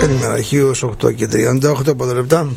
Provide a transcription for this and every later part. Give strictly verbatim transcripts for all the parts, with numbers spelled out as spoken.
Καλημέρα, αρχείο οκτώ και τριάντα οκτώ λεπτά.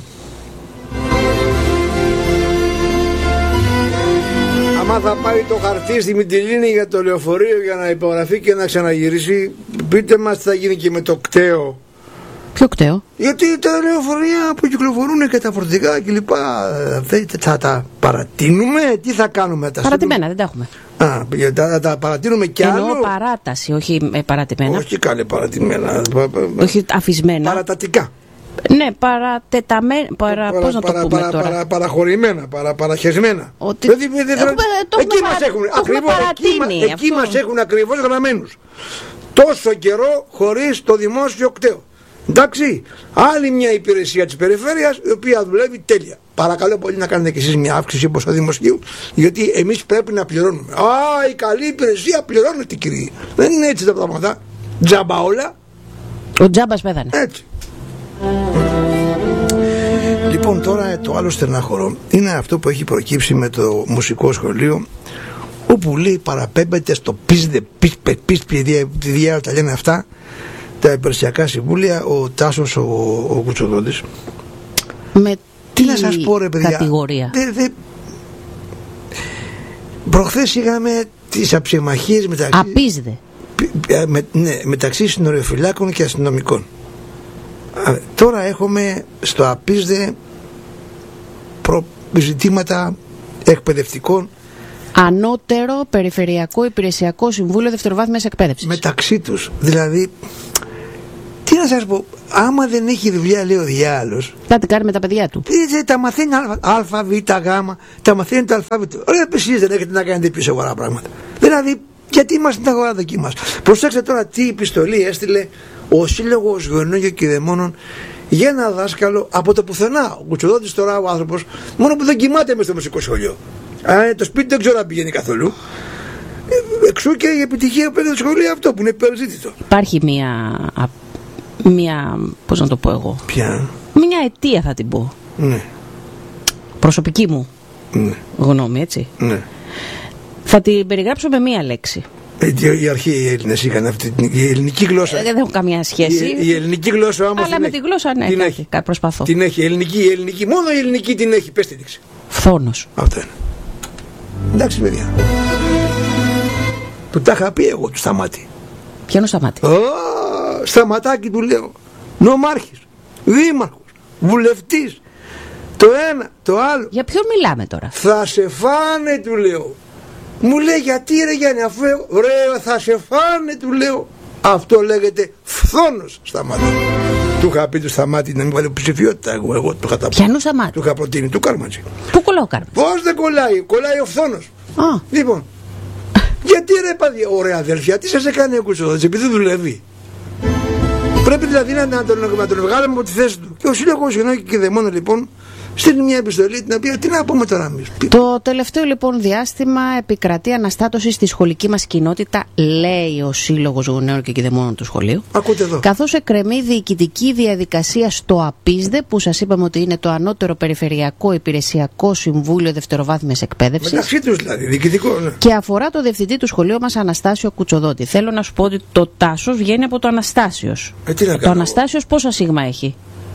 Άμα θα πάει το χαρτί στη Μυτιλήνη για το λεωφορείο για να υπογραφεί και να ξαναγυρίσει, πείτε μας τι θα γίνει και με το κταίο. Ποιο κταίο? Γιατί τα λεωφορεία που κυκλοφορούν και τα φορτηγά κλπ. Θα τα παρατείνουμε, τι θα κάνουμε? Τα παρατημένα, δεν τα έχουμε. Α, θα τα παρατείνουμε κι άλλο. Εννοώ παράταση, όχι ε, παρατημένα. Όχι καλή παρατημένα. Όχι αφισμένα. Παρατατικά. Ναι, παρατεταμένα. Παρα, παρα, πώς να το παρα, πούμε παρα, τώρα. Παρα, παραχωρημένα, παρα, παραχεσμένα. Ότι... Δηλαδή, έχουμε, εκεί μας έχουν, ακριβώς, εκεί, εκεί μας έχουν ακριβώς γραμμένους. Τόσο καιρό χωρίς το δημόσιο κταίο. Εντάξει, άλλη μια υπηρεσία της περιφέρειας η οποία δουλεύει τέλεια. Παρακαλώ πολύ να κάνετε και εσείς μια αύξηση όπως το δημοσίου, γιατί εμείς πρέπει να πληρώνουμε. Α, η καλή υπηρεσία πληρώνεται, κύριε. Δεν είναι έτσι τα πράγματα. Τζάμπα όλα. Ο τζάμπας πέθανε. Έτσι. Λοιπόν, τώρα το άλλο στενάχωρο είναι αυτό που έχει προκύψει με το μουσικό σχολείο, όπου λέει παραπέμπεται στο πίσδε, πίσπε, πίσπε, τη διάρκεια τα λένε αυτά τα υπηρεσιακά συμβούλια, ο Τάσος ο, ο Κουτσοδότης. Με τι να σας πω ρε παιδιά, κατηγορία? Δε, δε... Προχθές είχαμε τις αψημαχίες μεταξύ, απίσδε. Με, ναι, μεταξύ συνοριοφυλάκων και αστυνομικών. Α, τώρα έχουμε στο απίσδε προ... ζητήματα εκπαιδευτικών. Ανώτερο Περιφερειακό Υπηρεσιακό Συμβούλιο Δευτεροβάθμιας Εκπαίδευσης. Μεταξύ τους, δηλαδή, τι να σας πω, άμα δεν έχει δουλειά, λέει ο διάλογος, θα την κάνει με τα παιδιά του. Τι, τα μαθαίνει α, β, γ, τα μαθαίνει τα α, β. Ωραία, εσείς δεν έχετε να κάνετε πιο σοβαρά πράγματα. Δηλαδή, γιατί είμαστε στην αγορά δική μας. Προσέξτε τώρα τι επιστολή έστειλε ο Σύλλογος Γονέων και Κηδεμόνων για ένα δάσκαλο από το πουθενά. Ο Κουτσοδότης τώρα, ο άνθρωπος, μόνο που δεν κοιμάται μες στο μουσικό σχολείο. Α, το σπίτι δεν ξέρω αν πηγαίνει καθόλου. Εξού και η επιτυχία που έχει το σχολείο αυτό που είναι υπερζήτητο. Υπάρχει μια, μια, πώς να το πω εγώ, ποια? Μια αιτία θα την πω. Ναι. Προσωπική μου ναι. γνώμη, έτσι. Ναι. Θα την περιγράψω με μία λέξη. Οι αρχαίοι Έλληνες είχαν αυτή την η ελληνική γλώσσα. Δεν έχω καμία σχέση. Η, η ελληνική γλώσσα όμως. Αλλά με τη γλώσσα ναι, την έχει. Προσπαθώ. Την έχει. Η ελληνική, η ελληνική, μόνο η ελληνική την έχει. Πες τη δείξη. Φθόνος. Αυτό είναι. Εντάξει, παιδιά. Του τα είχα πει εγώ του Σταμάτη. Ποιο είναι ο Σταμάτη? Oh, Σταματάκι του λέω. Νομάρχης, δήμαρχος, βουλευτής. Το ένα, το άλλο. Για ποιον μιλάμε τώρα? Θα σε φάνε, του λέω. Μου λέει γιατί ρε Γιάννη, αφού ρε θα σε φάνε, του λέω. Αυτό λέγεται φθόνος, Σταμάτη. Του είχα πει του Σταμάτη να μην βάλει ψηφιότητα. Εγώ, εγώ του είχα τα πει. Ποιανού Σταμάτη? Του είχα προτείνει, του Κάρματζη. Πού κολλάω Κάρματζη? Πώς δεν κολλάει, κολλάει ο φθόνος. Α. Λοιπόν, γιατί ρε παιδιά, ωραία αδέλφια, τι σας έκανε ο Κουτσοδότης, επειδή δουλεύει. Πρέπει δηλαδή να, να, τον, να τον βγάλουμε από τη θέση του. Και ο Σύλλογος Γονέων και Κηδεμόνων λοιπόν στείλει μια επιστολή την οποία τι να πούμε τώρα εμείς. Το τελευταίο λοιπόν διάστημα επικρατεί αναστάτωση στη σχολική μας κοινότητα, λέει ο Σύλλογος Γονέων και Κηδεμόνων του σχολείου. Ακούτε εδώ. Καθώς εκκρεμεί διοικητική διαδικασία στο ΑΠΙΣΔΕ, που σας είπαμε ότι είναι το Ανώτερο Περιφερειακό Υπηρεσιακό Συμβούλιο Δευτεροβάθμιας Εκπαίδευσης. Μεταξύ τους δηλαδή, διοικητικό, ναι. Και αφορά το διευθυντή του σχολείου μας, Αναστάσιο Κουτσοδότη. Θέλω να σου πω ότι το Τάσος βγαίνει από το Αναστάσιος. Ε, τι να κάνω. Το Αναστάσιος πόσα σίγμα έχει?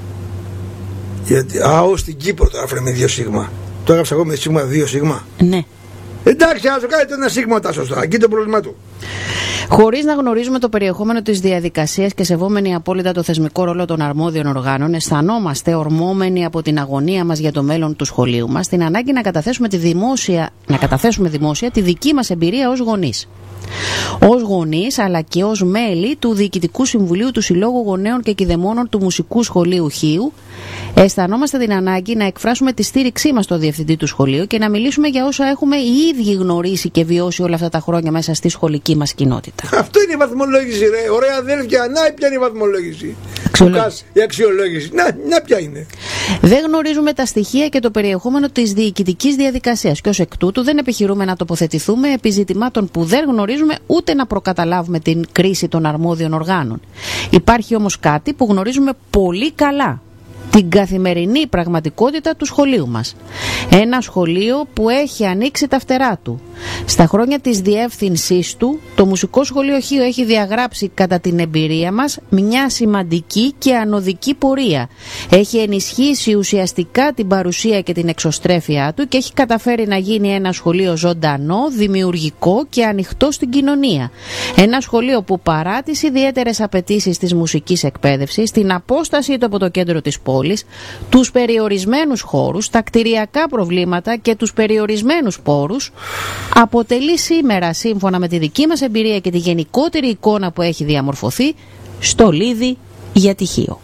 Γιατί, α, ως στην Κύπρο το έφερε με δύο σίγμα. Το έγραψα εγώ με σίγμα δύο σίγμα. Ναι. Εντάξει, ας το κάνετε ένα σίγμα τα σωστά. Εκεί το πρόβλημά του. Χωρίς να γνωρίζουμε το περιεχόμενο της διαδικασίας και σεβόμενοι απόλυτα το θεσμικό ρόλο των αρμόδιων οργάνων, αισθανόμαστε ορμόμενοι από την αγωνία μας για το μέλλον του σχολείου μας, την ανάγκη να καταθέσουμε, τη δημόσια, να καταθέσουμε δημόσια τη δική μας εμπειρία ως γονείς. Ως γονείς αλλά και ως μέλη του Διοικητικού Συμβουλίου του Συλλόγου Γονέων και Κηδεμόνων του Μουσικού Σχολείου Χίου, αισθανόμαστε την ανάγκη να εκφράσουμε τη στήριξή μας στο διευθυντή του σχολείου και να μιλήσουμε για όσα έχουμε οι ίδιοι γνωρίσει και βιώσει όλα αυτά τα χρόνια μέσα στη σχολική μας κοινότητα. Αυτό είναι η βαθμολόγηση, ρε. Ωραία αδέλφια, να ποια είναι η βαθμολόγηση. Αξιολόγηση. Η αξιολόγηση. Να, να ποια είναι. Δεν γνωρίζουμε τα στοιχεία και το περιεχόμενο της διοικητικής διαδικασίας και ως εκ τούτου δεν επιχειρούμε να τοποθετηθούμε επί ζητημάτων που δεν γνωρίζουμε ούτε να προκαταλάβουμε την κρίση των αρμόδιων οργάνων. Υπάρχει όμως κάτι που γνωρίζουμε πολύ καλά. Την καθημερινή πραγματικότητα του σχολείου μας. Ένα σχολείο που έχει ανοίξει τα φτερά του. Στα χρόνια της διεύθυνσής του, το Μουσικό Σχολείο Χίο έχει διαγράψει κατά την εμπειρία μας μια σημαντική και ανωδική πορεία. Έχει ενισχύσει ουσιαστικά την παρουσία και την εξωστρέφειά του και έχει καταφέρει να γίνει ένα σχολείο ζωντανό, δημιουργικό και ανοιχτό στην κοινωνία. Ένα σχολείο που παρά τις ιδιαίτερες απαιτήσεις της μουσικής εκπαίδευσης, την απόστασή του από το κέντρο της πόλης, τους περιορισμένους χώρους, τα κτηριακά προβλήματα και τους περιορισμένους πόρους, αποτελεί σήμερα, σύμφωνα με τη δική μας εμπειρία και τη γενικότερη εικόνα που έχει διαμορφωθεί, στολίδι για τυχείο.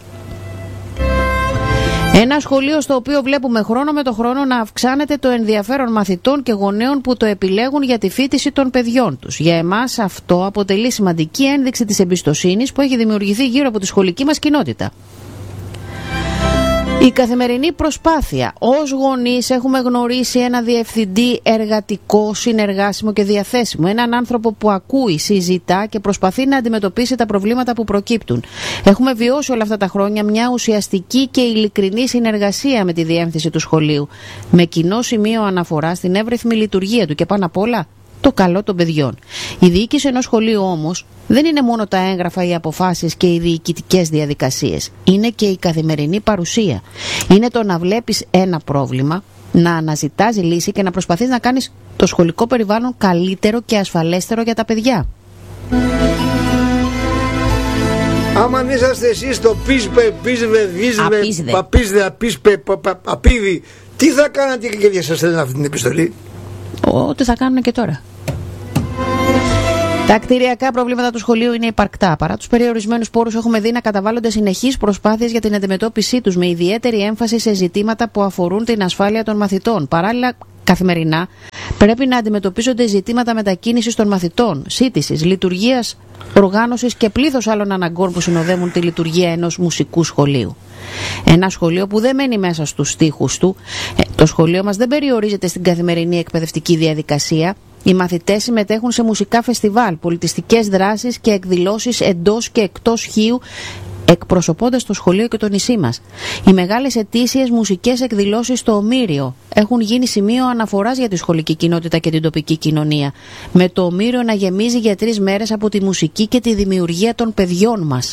Ένα σχολείο στο οποίο βλέπουμε χρόνο με το χρόνο να αυξάνεται το ενδιαφέρον μαθητών και γονέων που το επιλέγουν για τη φοιτηση των παιδιών τους. Για εμάς αυτό αποτελεί σημαντική ένδειξη της εμπιστοσύνης που έχει δημιουργηθεί γύρω από τη σχολική μας κοινότητα. Η καθημερινή προσπάθεια. Ως γονείς έχουμε γνωρίσει ένα διευθυντή εργατικό, συνεργάσιμο και διαθέσιμο. Έναν άνθρωπο που ακούει, συζητά και προσπαθεί να αντιμετωπίσει τα προβλήματα που προκύπτουν. Έχουμε βιώσει όλα αυτά τα χρόνια μια ουσιαστική και ειλικρινή συνεργασία με τη διεύθυνση του σχολείου, με κοινό σημείο αναφορά στην εύρυθμη λειτουργία του και πάνω απ' όλα το καλό των παιδιών. Η διοίκηση ενός σχολείου όμως δεν είναι μόνο τα έγγραφα, οι αποφάσεις και οι διοικητικές διαδικασίες. Είναι και η καθημερινή παρουσία. Είναι το να βλέπεις ένα πρόβλημα, να αναζητάς λύση και να προσπαθείς να κάνεις το σχολικό περιβάλλον καλύτερο και ασφαλέστερο για τα παιδιά. Άμα είσαστε εσείς στο πίσπε, πίσβε, βίσβε, παπίσδε, απίσπε, απίδι, τι θα κάνατε και για σας στέλνω αυτή την επιστολή? Ό,τι θα κάνουν και τώρα. Τα κτηριακά προβλήματα του σχολείου είναι υπαρκτά. Παρά τους περιορισμένους πόρους, έχουμε δει να καταβάλλονται συνεχείς προσπάθειες για την αντιμετώπιση τους, με ιδιαίτερη έμφαση σε ζητήματα που αφορούν την ασφάλεια των μαθητών. Παράλληλα, καθημερινά πρέπει να αντιμετωπίζονται ζητήματα μετακίνησης των μαθητών, σύντησης, λειτουργίας, οργάνωσης και πλήθος άλλων αναγκών που συνοδεύουν τη λειτουργία ενός μουσικού σχολείου. Ένα σχολείο που δεν μένει μέσα στους στίχους του. Το σχολείο μας δεν περιορίζεται στην καθημερινή εκπαιδευτική διαδικασία. Οι μαθητές συμμετέχουν σε μουσικά φεστιβάλ, πολιτιστικές δράσεις και εκδηλώσεις εντός και εκτός Χίου, εκπροσωπώντας το σχολείο και το νησί μας. Οι μεγάλες ετήσιες μουσικές εκδηλώσεις στο Ομήριο έχουν γίνει σημείο αναφοράς για τη σχολική κοινότητα και την τοπική κοινωνία, με το Ομήριο να γεμίζει για τρεις μέρες από τη μουσική και τη δημιουργία των παιδιών μας.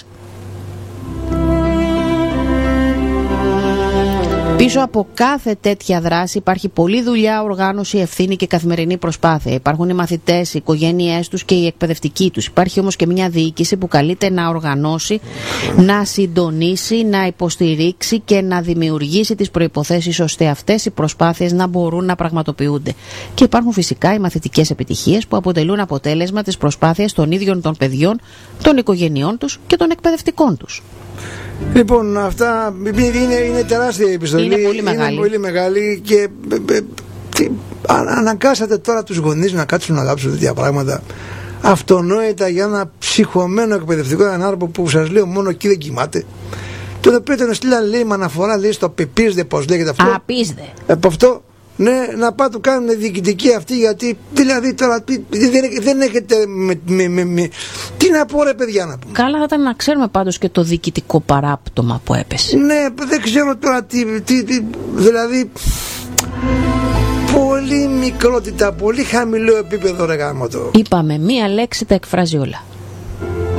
Πίσω από κάθε τέτοια δράση υπάρχει πολλή δουλειά, οργάνωση, ευθύνη και καθημερινή προσπάθεια. Υπάρχουν οι μαθητές, οι οικογένειές τους και οι εκπαιδευτικοί τους. Υπάρχει όμως και μια διοίκηση που καλείται να οργανώσει, να συντονίσει, να υποστηρίξει και να δημιουργήσει τις προϋποθέσεις ώστε αυτές οι προσπάθειες να μπορούν να πραγματοποιούνται. Και υπάρχουν φυσικά οι μαθητικές επιτυχίες που αποτελούν αποτέλεσμα της προσπάθειας των ίδιων των παιδιών, των οικογενειών τους και των εκπαιδευτικών τους. Λοιπόν, αυτά είναι, είναι τεράστια επιστολή. Είναι πολύ μεγάλη, είναι πολύ μεγάλη και ε, ε, τι, αναγκάσατε τώρα τους γονείς να κάτσουν να γράψουν τέτοια πράγματα αυτονόητα για ένα ψυχωμένο εκπαιδευτικό άνθρωπο που σας λέω μόνο εκεί δεν κοιμάται. Τότε πρέπει να στείλει, λέει, με αναφορά, λέει, στο πεπίσδε, πώς λέγεται αυτό. Απίσδε. Από αυτό, ναι, να πάτε του κάνουν διοικητική αυτή, γιατί δηλαδή τώρα δεν, δεν έχετε με, με, με, με, τι να πω, ρε παιδιά, να πούμε. Καλά θα ήταν να ξέρουμε πάντως και το διοικητικό παράπτωμα που έπεσε. Ναι, δεν ξέρω τώρα τι, τι, τι δηλαδή πολύ μικρότητα, πολύ χαμηλό επίπεδο, ρε γάμο το. Είπαμε μία λέξη, τα εκφράζει όλα.